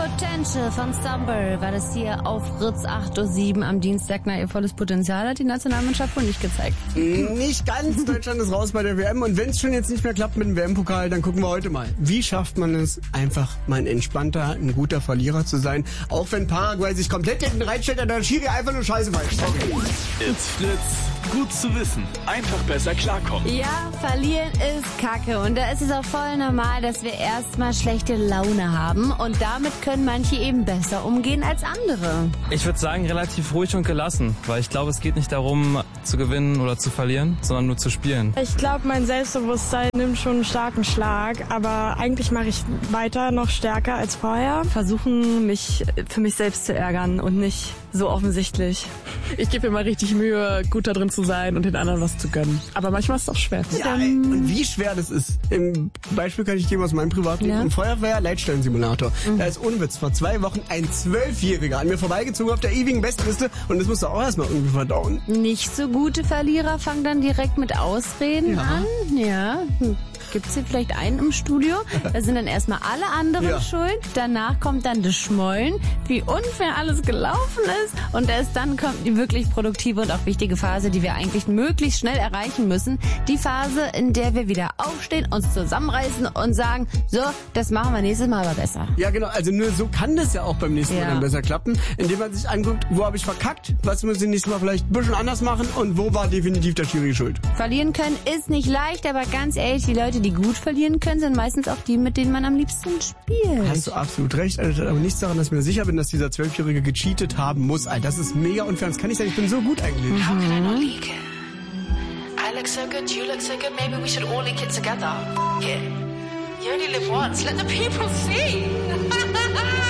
Potential von Stumble war das hier auf Fritz 8.07 Uhr am Dienstag. Na, ihr volles Potenzial hat die Nationalmannschaft wohl nicht gezeigt. Nicht ganz. Deutschland ist raus bei der WM. Und wenn es schon jetzt nicht mehr klappt mit dem WM-Pokal, dann gucken wir heute mal. Wie schafft man es, einfach mal ein entspannter, ein guter Verlierer zu sein? Auch wenn Paraguay sich komplett hinten reinstellt, an der Schiri einfach nur Scheiße macht. Okay. It's Fritz. Gut zu wissen. Einfach besser klarkommen. Ja, verlieren ist Kacke. Und da ist es auch voll normal, dass wir erstmal schlechte Laune haben. Und damit können manche eben besser umgehen als andere. Ich würde sagen, relativ ruhig und gelassen. Weil ich glaube, es geht nicht darum, zu gewinnen oder zu verlieren, sondern nur zu spielen. Ich glaube, mein Selbstbewusstsein nimmt schon einen starken Schlag. Aber eigentlich mache ich weiter noch stärker als vorher. Versuchen, mich für mich selbst zu ärgern und nicht so offensichtlich. Ich gebe mir mal richtig Mühe, gut da drin zu sein und den anderen was zu gönnen. Aber manchmal ist es auch schwer. Ja, und wie schwer das ist. Im Beispiel kann ich geben aus meinem Privatleben. Ja. Im Feuerwehr-Leitstellensimulator. Da ist ohne Witz vor 2 Wochen ein 12-Jähriger an mir vorbeigezogen auf der ewigen Bestliste und das musst du auch erstmal irgendwie verdauen. Nicht so gute Verlierer fangen dann direkt mit Ausreden an. Ja. Gibt's hier vielleicht einen im Studio? Da sind dann erstmal alle anderen schuld. Danach kommt dann das Schmollen, wie unfair alles gelaufen ist. Und erst dann kommt die wirklich produktive und auch wichtige Phase, die wir eigentlich möglichst schnell erreichen müssen. Die Phase, in der wir wieder aufstehen, uns zusammenreißen und sagen, so, das machen wir nächstes Mal aber besser. Ja, genau. Also nur so kann das ja auch beim nächsten Mal dann besser klappen. Indem man sich anguckt, wo habe ich verkackt, was muss ich nächstes Mal vielleicht ein bisschen anders machen und wo war definitiv der Schiri schuld. Verlieren können ist nicht leicht, aber ganz ehrlich, die Leute, die gut verlieren können, sind meistens auch die, mit denen man am liebsten spielt. Hast du absolut recht, Alter. Aber nichts daran, dass ich mir sicher bin, dass dieser 12-Jährige gecheatet haben muss. Alter, das ist mega unfair. Das kann ich sagen, ich bin so gut eigentlich. How can I not leak it? I look so good, you look so good, maybe we should all leak it together. Yeah. You only live once, let the people see.